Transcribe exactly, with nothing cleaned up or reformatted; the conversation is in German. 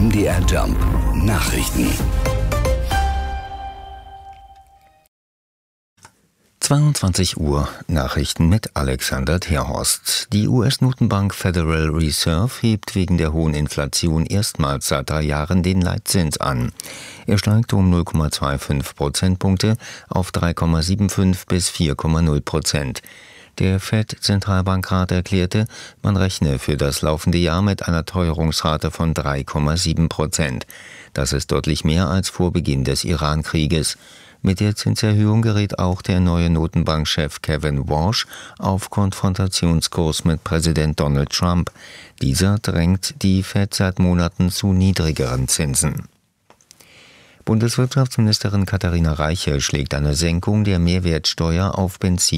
M D R Jump Nachrichten. zweiundzwanzig Uhr Nachrichten mit Alexander Terhorst. Die U S-Notenbank Federal Reserve hebt wegen der hohen Inflation erstmals seit drei Jahren den Leitzins an. Er steigt um null Komma fünfundzwanzig Prozentpunkte auf drei Komma fünfundsiebzig bis vier Komma null Prozent. Der Fed-Zentralbankrat erklärte, man rechne für das laufende Jahr mit einer Teuerungsrate von drei Komma sieben Prozent. Das ist deutlich mehr als vor Beginn des Iran-Krieges. Mit der Zinserhöhung gerät auch der neue Notenbankchef Kevin Warsh auf Konfrontationskurs mit Präsident Donald Trump. Dieser drängt die Fed seit Monaten zu niedrigeren Zinsen. Bundeswirtschaftsministerin Katharina Reiche schlägt eine Senkung der Mehrwertsteuer auf Benzin